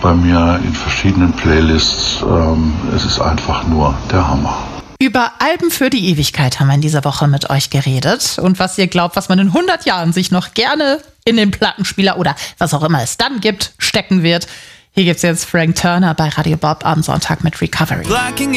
bei mir in verschiedenen Playlists. Es ist einfach nur der Hammer. Über Alben für die Ewigkeit haben wir in dieser Woche mit euch geredet. Und was ihr glaubt, was man in 100 Jahren sich noch gerne in den Plattenspieler oder was auch immer es dann gibt, stecken wird. Hier gibt's jetzt Frank Turner bei Radio Bob am Sonntag mit Recovery.